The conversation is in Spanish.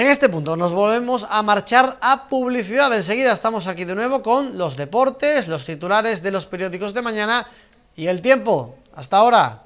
En este punto nos volvemos a marchar a publicidad. Enseguida estamos aquí de nuevo con los deportes, los titulares de los periódicos de mañana y el tiempo. Hasta ahora.